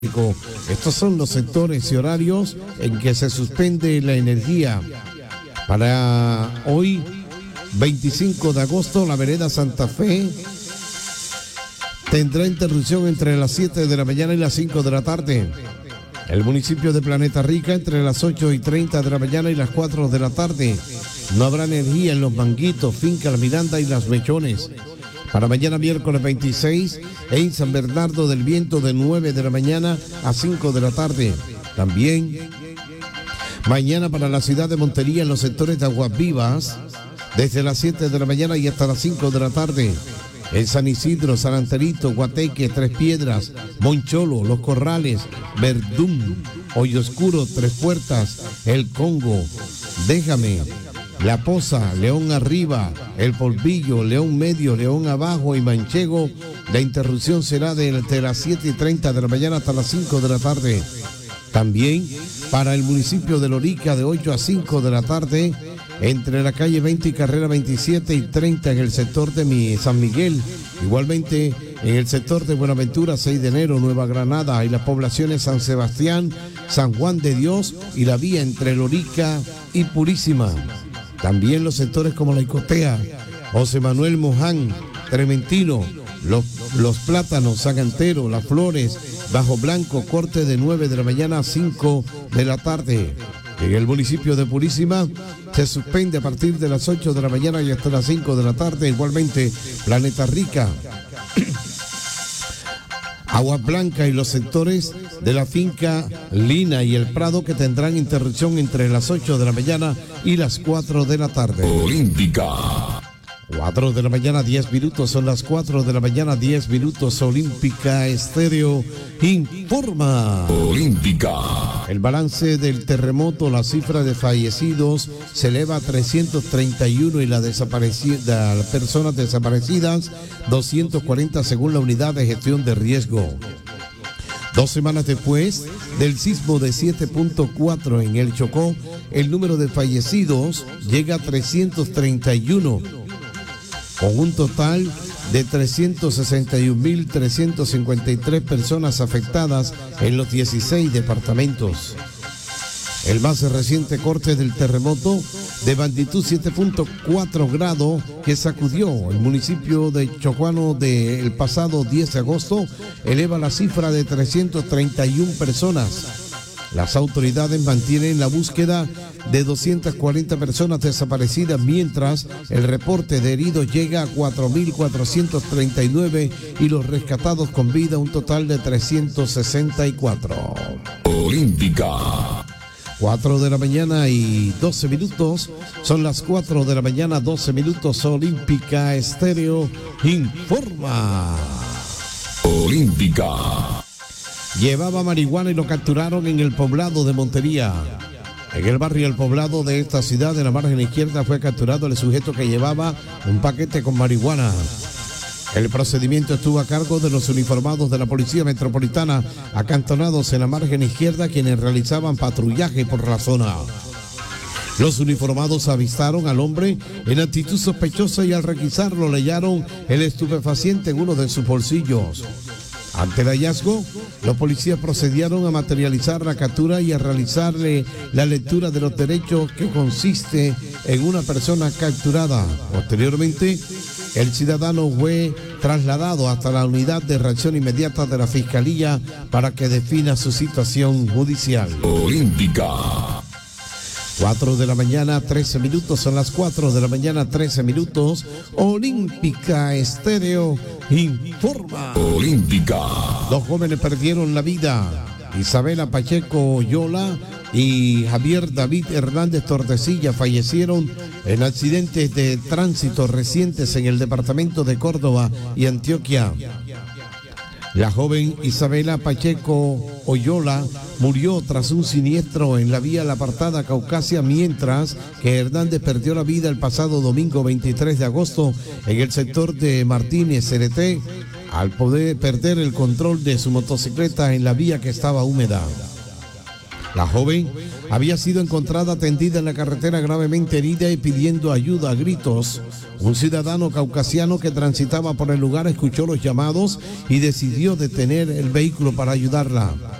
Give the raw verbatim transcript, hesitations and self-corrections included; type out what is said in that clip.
Estos son los sectores y horarios en que se suspende la energía. Para hoy, veinticinco de agosto, la vereda Santa Fe tendrá interrupción entre las siete de la mañana y las cinco de la tarde. El municipio de Planeta Rica entre las ocho y treinta de la mañana y las cuatro de la tarde. No habrá energía en Los Manguitos, Finca La Miranda y Las Mechones. Para mañana miércoles veintiséis, en San Bernardo del Viento de nueve de la mañana a cinco de la tarde. También mañana para la ciudad de Montería en los sectores de Aguas Vivas, desde las siete de la mañana y hasta las cinco de la tarde. En San Isidro, San Anterito, Guateque, Tres Piedras, Moncholo, Los Corrales, Verdún, Hoyo Oscuro, Tres Puertas, El Congo, Déjame, La Poza, León Arriba, El Polvillo, León Medio, León Abajo y Manchego. La interrupción será desde las siete y treinta de la mañana hasta las cinco de la tarde. También para el municipio de Lorica de ocho a cinco de la tarde, entre la calle veinte y carrera veintisiete y treinta en el sector de mi San Miguel. Igualmente en el sector de Buenaventura, seis de enero, Nueva Granada y las poblaciones San Sebastián, San Juan de Dios y la vía entre Lorica y Purísima. También los sectores como La Icotea, José Manuel Moján, Trementino, Los, los Plátanos, San Antero, Las Flores, Bajo Blanco, corte de nueve de la mañana a cinco de la tarde. En el municipio de Purísima se suspende a partir de las ocho de la mañana y hasta las cinco de la tarde. Igualmente Planeta Rica, Agua Blanca y los sectores de la finca Lina y El Prado, que tendrán interrupción entre las ocho de la mañana y las cuatro de la tarde. Olímpica. cuatro de la mañana, diez minutos, son las cuatro de la mañana, diez minutos. Olímpica Estéreo informa. Olímpica. El balance del terremoto, la cifra de fallecidos se eleva a trescientos treinta y uno y la desaparecida, las personas desaparecidas doscientos cuarenta según la unidad de gestión de riesgo. Dos semanas después del sismo de siete punto cuatro en el Chocó, el número de fallecidos llega a trescientos treinta y uno. Con un total de trescientos sesenta y un mil trescientos cincuenta y tres personas afectadas en los dieciséis departamentos. El más reciente corte del terremoto de magnitud siete punto cuatro grados que sacudió el municipio de Chocuano del pasado diez de agosto eleva la cifra de trescientos treinta y una personas. Las autoridades mantienen la búsqueda de doscientas cuarenta personas desaparecidas, mientras el reporte de heridos llega a cuatro mil cuatrocientos treinta y nueve y los rescatados con vida un total de trescientos sesenta y cuatro. Olímpica. cuatro de la mañana y doce minutos, son las cuatro de la mañana, doce minutos. Olímpica Estéreo informa. Olímpica. Llevaba marihuana y lo capturaron en el poblado de Montería. En el barrio El Poblado de esta ciudad, de la margen izquierda, fue capturado el sujeto que llevaba un paquete con marihuana. El procedimiento estuvo a cargo de los uniformados de la Policía Metropolitana, acantonados en la margen izquierda, quienes realizaban patrullaje por la zona. Los uniformados avistaron al hombre en actitud sospechosa y al requisarlo le hallaron el estupefaciente en uno de sus bolsillos. Ante el hallazgo, los policías procedieron a materializar la captura y a realizarle la lectura de los derechos, que consiste en una persona capturada. Posteriormente, el ciudadano fue trasladado hasta la unidad de reacción inmediata de la Fiscalía para que defina su situación judicial. Olímpica. cuatro de la mañana, trece minutos, son las cuatro de la mañana, trece minutos. Olímpica Estéreo informa. Olímpica. Dos jóvenes perdieron la vida. Isabela Pacheco Oyola y Javier David Hernández Tortecilla fallecieron en accidentes de tránsito recientes en el departamento de Córdoba y Antioquia. La joven Isabela Pacheco Oyola murió tras un siniestro en la vía La Apartada Caucasia, mientras que Hernández perdió la vida el pasado domingo veintitrés de agosto en el sector de Martínez R T al poder perder el control de su motocicleta en la vía que estaba húmeda. La joven había sido encontrada tendida en la carretera gravemente herida y pidiendo ayuda a gritos. Un ciudadano caucasiano que transitaba por el lugar escuchó los llamados y decidió detener el vehículo para ayudarla.